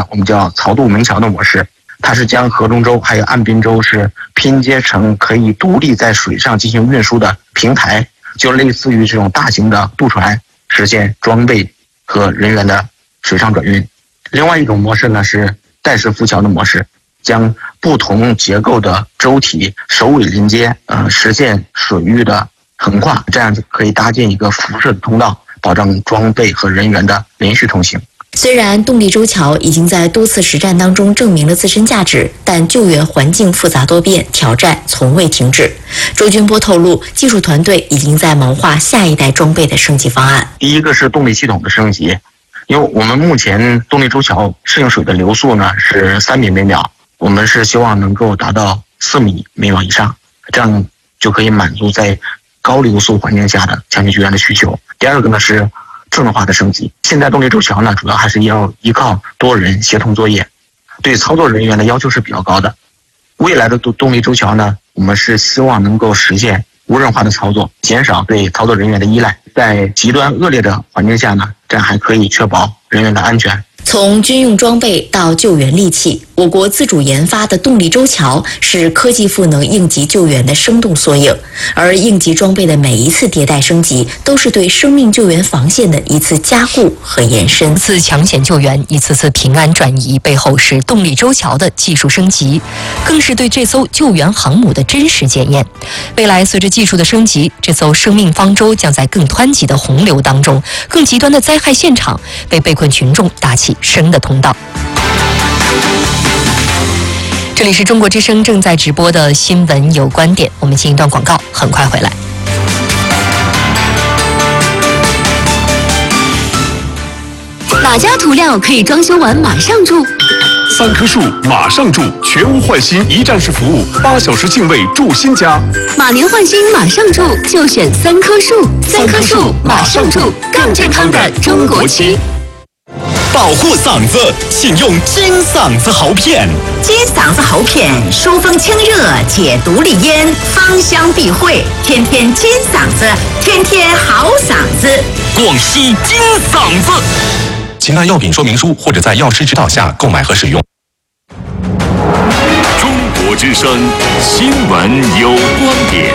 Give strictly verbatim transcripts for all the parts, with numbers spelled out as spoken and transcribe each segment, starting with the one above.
呢，我们叫漕渡门桥的模式，它是将河中洲还有岸滨洲是拼接成可以独立在水上进行运输的平台，就类似于这种大型的渡船，实现装备和人员的水上转运。另外一种模式呢是带式浮桥的模式，将不同结构的舟体首尾连接，呃，实现水域的横跨，这样就可以搭建一个辐射的通道，保障装备和人员的连续通行。 虽然动力舟桥已经在多次实战当中证明了自身价值，但救援环境复杂多变，挑战从未停止。周军波透露，技术团队已经在谋划下一代装备的升级方案。 第一个是动力系统的升级，因为我们目前动力舟桥适应水的流速呢是三米每秒，我们是希望能够达到四米每秒以上，这样就可以满足在高流速环境下的抢救救援的需求。第二个呢是智能化的升级，现在动力舟桥呢主要还是要依靠多人协同作业，对操作人员的要求是比较高的。未来的动动力舟桥呢，我们是希望能够实现无人化的操作，减少对操作人员的依赖，在极端恶劣的环境下呢，这样还可以确保人员的安全。 从军用装备到救援利器，我国自主研发的动力舟桥是科技赋能应急救援的生动缩影，而应急装备的每一次迭代升级，都是对生命救援防线的一次加固和延伸。 一次抢险救援，一次次平安转移，背后是动力舟桥的技术升级，更是对这艘救援航母的真实检验。未来随着技术的升级，这艘生命方舟将在更湍急的洪流当中，更极端的灾害现场，为被困群众搭起生的通道。这里是中国之声正在直播的新闻有观点，我们进一段广告，很快回来。 哪家涂料可以装修完马上住？ 三棵树马上住，全屋换新一站式服务，八小时净位住新家。 马年换新马上住，就选三棵树。三棵树马上住，更健康的中国漆。 保护嗓子，请用金嗓子喉片。 金嗓子喉片疏风清热，解毒利咽，芳香避秽，天天金嗓子，天天好嗓子。 广西金嗓子。请看药品说明书或者在药师指导下购买和使用。 中国之声新闻有观点。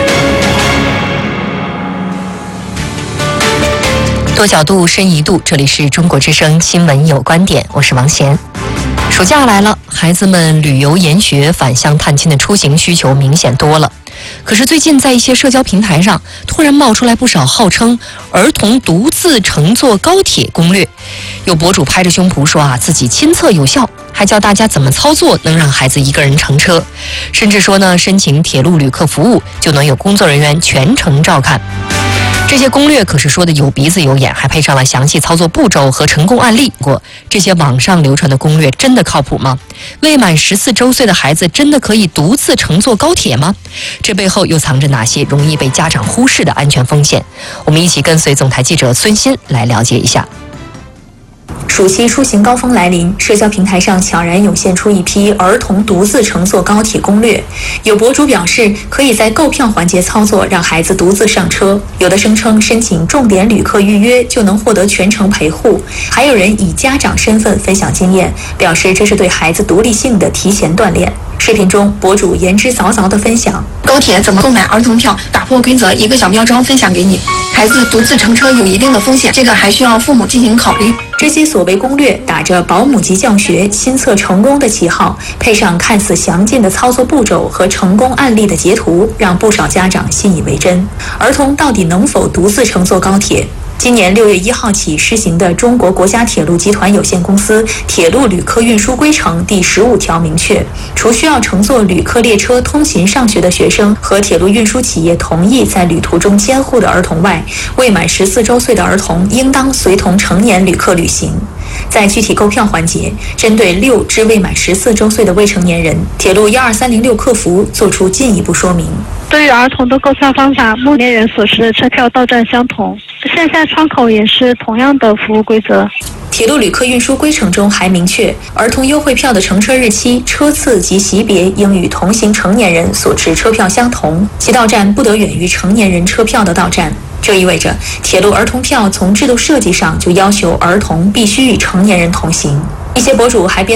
多角度，深一度，这里是中国之声新闻有观点，我是王贤。暑假来了，孩子们旅游研学、返乡探亲的出行需求明显多了。可是最近在一些社交平台上，突然冒出来不少号称儿童独自乘坐高铁攻略。有博主拍着胸脯说啊，自己亲测有效，还教大家怎么操作能让孩子一个人乘车，甚至说呢，申请铁路旅客服务就能有工作人员全程照看。这些攻略可是说的有鼻子有眼，还配上了详细操作步骤和成功案例。不过，这些网上流传的攻略真的靠谱吗？未满十四周岁的孩子真的可以独自乘坐高铁吗？这背后又藏着哪些容易被家长忽视的安全风险？我们一起跟随总台记者孙鑫来了解一下。 暑期出行高峰来临，社交平台上悄然涌现出一批儿童独自乘坐高铁攻略。有博主表示，可以在购票环节操作，让孩子独自上车；有的声称申请重点旅客预约就能获得全程陪护；还有人以家长身份分享经验，表示这是对孩子独立性的提前锻炼。视频中，博主言之凿凿地分享高铁怎么购买儿童票，打破规则，一个小标章分享给你。孩子独自乘车有一定的风险，这个还需要父母进行考虑。 这些所谓攻略打着保姆级教学、亲测成功的旗号，配上看似详尽的操作步骤和成功案例的截图，让不少家长信以为真。儿童到底能否独自乘坐高铁？今年六月一号起施行的中国国家铁路集团有限公司铁路旅客运输规程第十五条明确，除需要乘坐旅客列车通勤上学的学生和铁路运输企业同意在旅途中监护的儿童外，未满十四周岁的儿童应当随同成年旅客旅行。在具体购票环节，针对六至未满十四周岁的未成年人，铁路幺二三零六客服作出进一步说明。 对于儿童的购票方法，目前人所持的车票到站相同，线下窗口也是同样的服务规则。 铁路旅客运输规程中还明确，儿童优惠票的乘车日期、车次及级别应与同行成年人所持车票相同，其到站不得远于成年人车票的到站。这意味着，铁路儿童票从制度设计上就要求儿童必须与成年人同行。一些博主还编